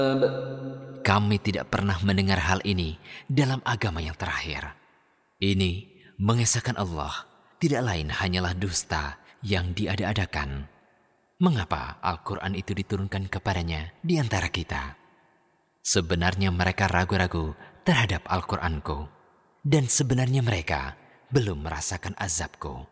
Kami tidak pernah mendengar hal ini dalam agama yang terakhir. Ini mengesahkan Allah, tidak lain hanyalah dusta yang diada-adakan. Mengapa Al-Quran itu diturunkan kepadanya di antara kita? Sebenarnya mereka ragu-ragu terhadap Al-Quranku, dan sebenarnya mereka belum merasakan azabku.